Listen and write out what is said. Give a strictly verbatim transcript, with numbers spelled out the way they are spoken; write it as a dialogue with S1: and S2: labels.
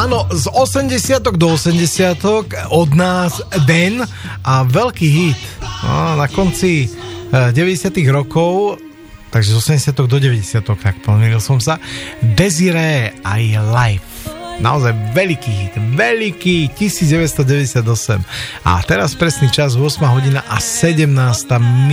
S1: Áno, z osemdesiatok do osemdesiatok od nás Den a veľký hit no, na konci deväťdesiatych rokov, takže z osemdesiatok do deväťdesiatok, tak pomýlil som sa. Desiree a je Life. Naozaj veľký hit, veľký, devätnásťstodeväťdesiatosem. A teraz presný čas, ôsma hodina a sedemnásta